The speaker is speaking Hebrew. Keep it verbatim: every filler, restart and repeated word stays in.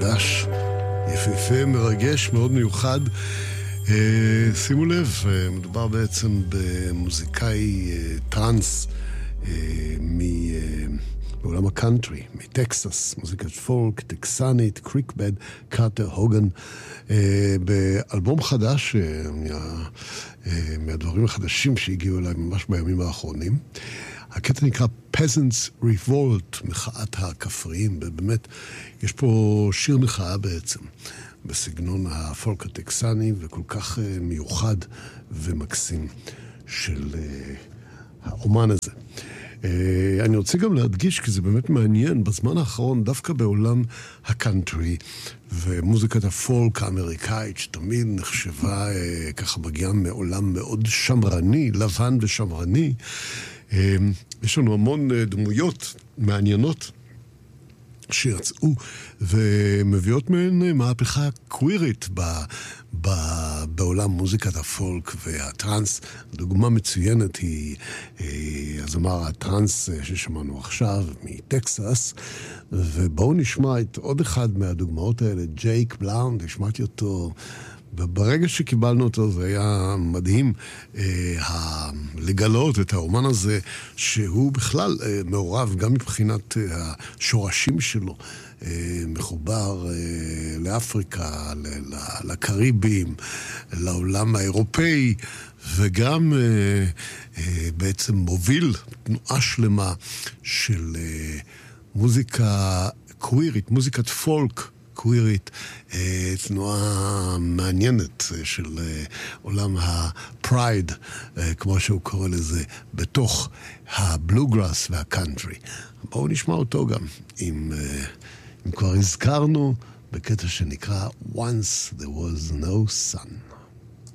חדש, יפהפה, מרגש, מאוד מיוחד. שימו לב, מדובר בעצם במוזיקאי טרנס מעולם הקאנטרי, מטקסס, מוזיקת פולק, טקסנית, קריקבד, קארטר הוגן, באלבום חדש, מהדברים החדשים שהגיעו אליי ממש בימים האחרונים. הקטע נקרא Peasants Revolt, מחאת הכפריים, ובאמת יש פה שיר מחאה בעצם, בסגנון הפולק הטקסני, וכל כך מיוחד ומקסים של האומן הזה. אני רוצה גם להדגיש, כי זה באמת מעניין, בזמן האחרון, דווקא בעולם הקאנטרי, ומוזיקת הפולק האמריקאית, שתמיד נחשבה ככה מגיעה מעולם מאוד שמרני, לבן ושמרני, יש לנו המון דמויות מעניינות שיצאו ומביאות מהן מהפכה קווירית ב, ב, בעולם מוזיקת הפולק והטרנס. דוגמה מצוינת היא הזמר הטרנס ששמענו עכשיו מטקסס, ובואו נשמע את עוד אחד מהדוגמאות האלה, ג'ייק בלאונד. השמעתי אותו וברגע שקיבלנו אותו זה היה מדהים אה, לגלות את האומן הזה שהוא בכלל אה, מעורב גם מבחינת אה, השורשים שלו, אה, מחובר אה, לאפריקה, ל- ל- לקריבים, לעולם האירופאי, וגם אה, אה, בעצם מוביל תנועה שלמה של אה, מוזיקה קווירית, מוזיקת פולק קווירית, תנועה מעניינת של עולם הפרייד, כמו שהוא קורא לזה, בתוך הבלוגראס והקאנטרי. בואו נשמע אותו גם, אם, אם כבר הזכרנו, בקטע שנקרא Once There Was No Sun.